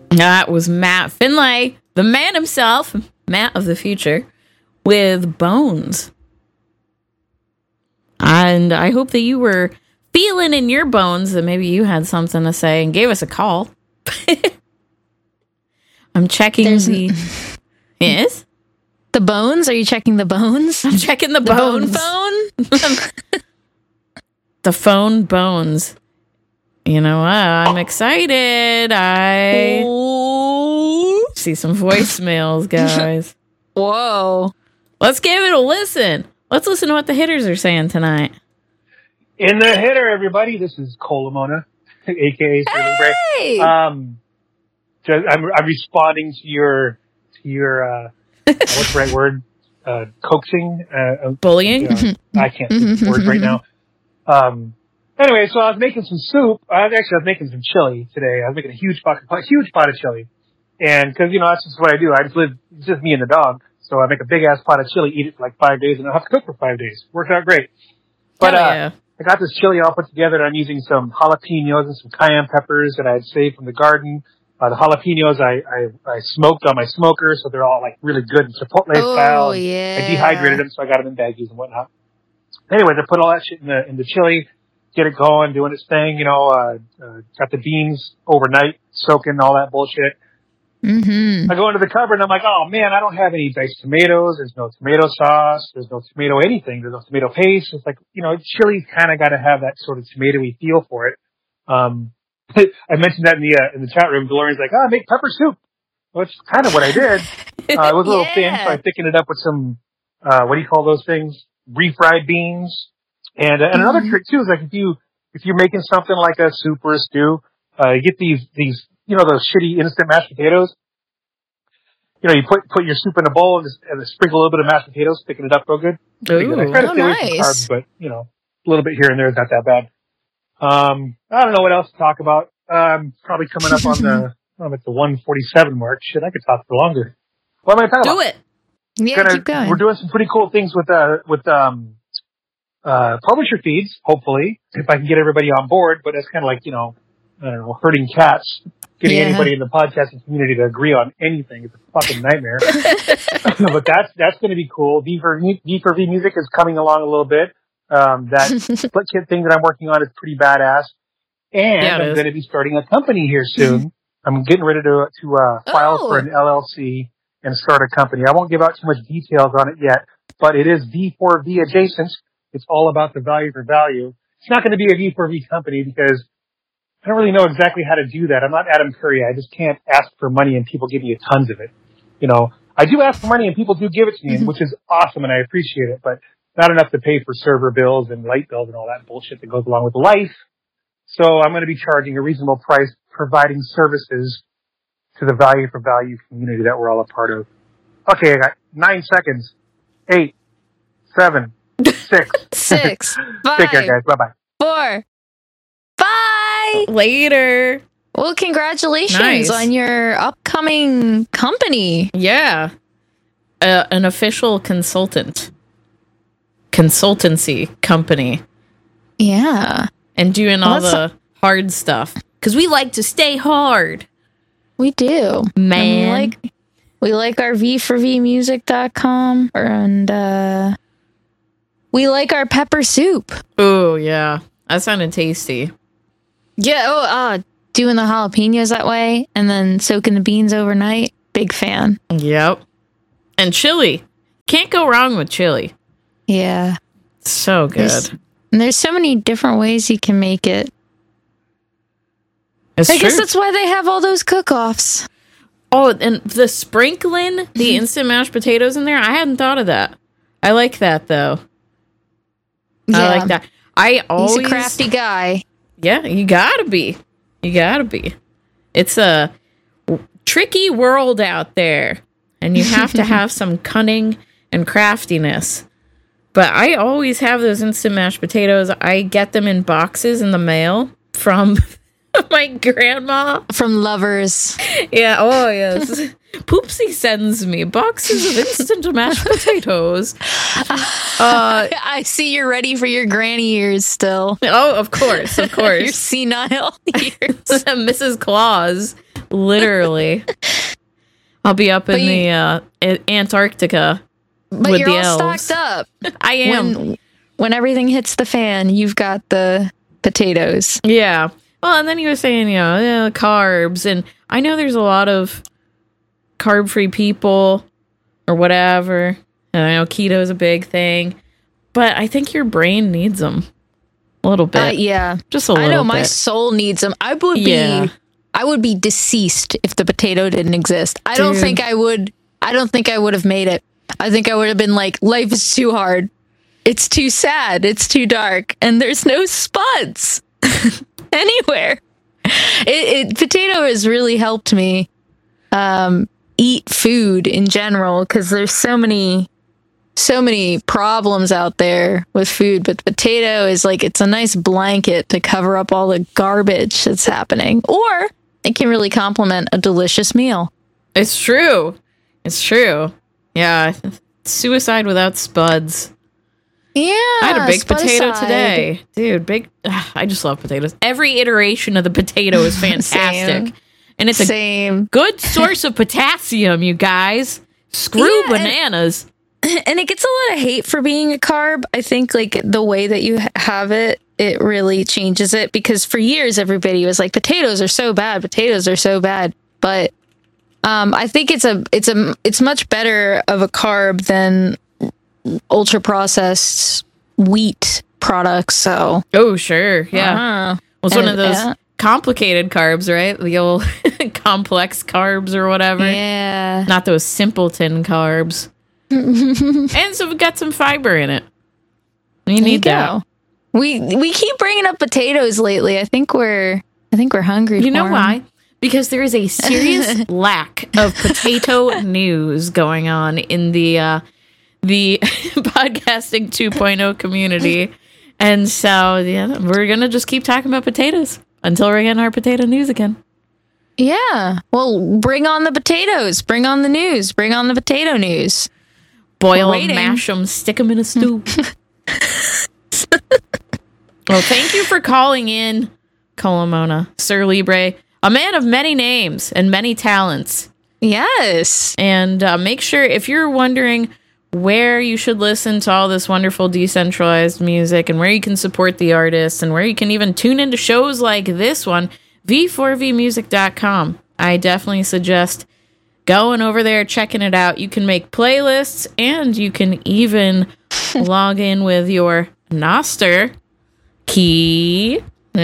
That was Matt Finlay, the man himself, Matt of the future, with Bones. And I hope that you were feeling in your bones that maybe you had something to say and gave us a call. I'm checking Yes? The bones? Are you checking the bones? I'm checking the bones. Phone? The phone bones. You know what? I'm excited. I see some voicemails, guys. Whoa. Let's give it a listen. Let's listen to what the hitters are saying tonight. In the hitter, everybody, this is Cole Lamona, a.k.a. Sterling Bray. Hey! I'm responding to your what's the right word? Coaxing? Bullying? I can't think of words right now. Anyway, so I was making some soup. I was making some chili today. I was making a huge pot of chili. And cause, that's just what I do. It's just me and the dog. So I make a big ass pot of chili, eat it for like 5 days, and I have to cook for 5 days. Worked out great. But, yeah. I got this chili all put together, and I'm using some jalapenos and some cayenne peppers that I had saved from the garden. The jalapenos I smoked on my smoker, so they're all like really good and Chipotle style. Oh, yeah. I dehydrated them, so I got them in baggies and whatnot. Anyways, I put all that shit in the chili, get it going, doing its thing, got the beans overnight, soaking, all that bullshit. Mm-hmm. I go into the cupboard and I'm like, oh man, I don't have any diced tomatoes. There's no tomato sauce. There's no tomato anything. There's no tomato paste. It's like, chili's kind of got to have that sort of tomatoey feel for it. I mentioned that in the chat room. DeLorean's like, make pepper soup. Well, it's kind of what I did. It was a little thin, so I thickened it up with some, what do you call those things? Refried beans. And another trick too is like if you're making something like a soup or a stew, you get these those shitty instant mashed potatoes. You put your soup in a bowl and sprinkle a little bit of mashed potatoes, thicken it up real good. Ooh, I try to stay away from carbs, but a little bit here and there is not that bad. I don't know what else to talk about. Probably coming up on at the 147 mark. Shit, I could talk for longer. What am I talking about? Do it. Yeah, keep going. We're doing some pretty cool things with publisher feeds, hopefully, if I can get everybody on board, but that's kind of like, I don't know, herding cats. Getting anybody in the podcasting community to agree on anything is a fucking nightmare. But that's going to be cool. V4V Music is coming along a little bit. That split kit thing that I'm working on is pretty badass. And I'm going to be starting a company here soon. I'm getting ready to file for an LLC and start a company. I won't give out too much details on it yet, but it is V4V adjacent. It's all about the value for value. It's not going to be a V4V company because I don't really know exactly how to do that. I'm not Adam Curry. I just can't ask for money and people give me tons of it. I do ask for money and people do give it to me, which is awesome and I appreciate it, but not enough to pay for server bills and light bills and all that bullshit that goes along with life. So I'm going to be charging a reasonable price, providing services to the value for value community that we're all a part of. Okay, I got 9 seconds. 8, 7, 6. 6, 5. Take care, guys. Bye-bye. 4. Bye. Later. Well, congratulations on your upcoming company. Yeah. An official consultancy company. Yeah. And doing all the hard stuff. Because we like to stay hard. We do. Man. We like our V4Vmusic.com and we like our pepper soup. Oh, yeah. That sounded tasty. Yeah, doing the jalapenos that way and then soaking the beans overnight. Big fan. Yep. And chili. Can't go wrong with chili. Yeah. So good. There's so many different ways you can make it. I guess that's why they have all those cook-offs. Oh, and the sprinkling, the instant mashed potatoes in there, I hadn't thought of that. I like that, though. Yeah. I like that. He's a crafty guy. Yeah, you gotta be. It's a tricky world out there, and you have to have some cunning and craftiness. But I always have those instant mashed potatoes. I get them in boxes in the mail from my grandma. From Lovers. Yeah, oh yes. Poopsie sends me boxes of instant mashed potatoes. I see you're ready for your granny years still. Oh, of course. Your senile years. Mrs. Claus literally. I'll be up in the Antarctica but with you're the all elves. stocked up. I am. When everything hits the fan, you've got the potatoes. Yeah. Well, and then he was saying, carbs. And I know there's a lot of carb-free people or whatever. And I know keto is a big thing. But I think your brain needs them a little bit. Yeah. Just a little bit. I know bit. my soul needs them. I would be deceased if the potato didn't exist. I don't think I would have made it. I think I would have been like, life is too hard. It's too sad. It's too dark. And there's no spuds anywhere. Potato has really helped me eat food in general, because there's so many problems out there with food. But potato is like, it's a nice blanket to cover up all the garbage that's happening. Or it can really complement a delicious meal. It's true. Yeah. Suicide without spuds. Yeah. I had a big potato today. Dude, I just love potatoes. Every iteration of the potato is fantastic. And it's a good source of potassium, you guys. Screw bananas. And it gets a lot of hate for being a carb. I think like the way that you have it really changes it, because for years everybody was like, potatoes are so bad. But I think it's much better of a carb than ultra processed wheat products. So sure, yeah. Well, it's one of those complicated carbs, right? The old complex carbs or whatever. Yeah, not those simpleton carbs. And so we've got some fiber in it. You need that. We keep bringing up potatoes lately. I think we're hungry. You know why? Because there is a serious lack of potato news going on in the podcasting 2.0 community. And so, we're going to just keep talking about potatoes until we're getting our potato news again. Yeah. Well, bring on the potatoes. Bring on the news. Bring on the potato news. Boil them, mash them, stick them in a stew. Well, thank you for calling in, Colomona, Sir Libre, a man of many names and many talents. Yes. And make sure, if you're wondering where you should listen to all this wonderful decentralized music and where you can support the artists and where you can even tune into shows like this one, v4vmusic.com. I definitely suggest going over there, checking it out. You can make playlists, and you can even log in with your Nostr key.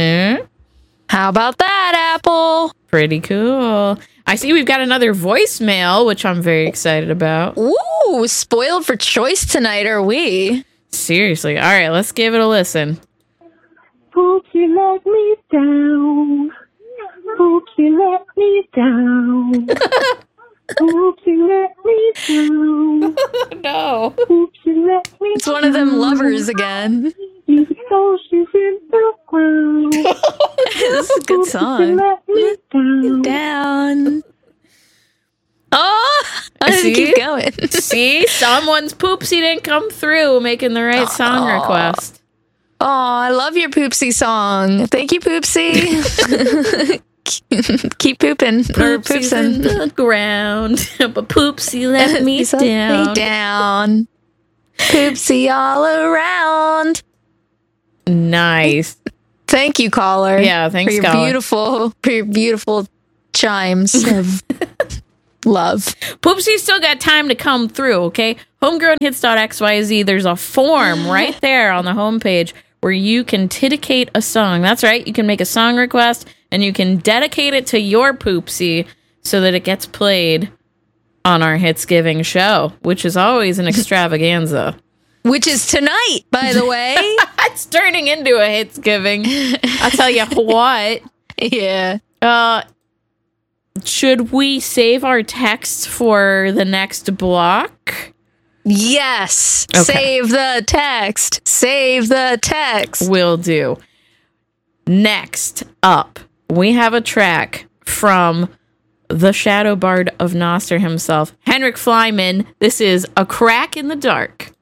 How about that, Apple? Pretty cool. I see we've got another voicemail, which I'm very excited about. Ooh, spoiled for choice tonight, are we? Seriously. All right, let's give it a listen. Oops, you let me down. Oops, you let me down. Oops, you let me down. No. Oops, you let me It's one of them lovers again. You throw she's in the ground. This is a good song. You let me down. Down. Oh, I didn't See? keep going. See, someone's poopsie didn't come through making the right song request. Oh, I love your Poopsie song. Thank you, Poopsie. Keep pooping. Poopsie's in the ground, but Poopsie let me down. Poopsie all around. Nice. Thank you, caller. Yeah, thanks, for your caller. beautiful chimes of love. Poopsie's still got time to come through, okay? Homegrownhits.xyz, there's a form right there on the homepage where you can dedicate a song. That's right, you can make a song request and you can dedicate it to your Poopsie so that it gets played on our Hitsgiving show, which is always an extravaganza. Which is tonight, by the way. It's turning into a Hitsgiving. I'll tell you what. Yeah. Should we save our text for the next block? Yes. Okay. Save the text. Save the text. Will do. Next up, we have a track from the Shadow Bard of Nostr himself, Henrik Flyman. This is A Crack in the Dark.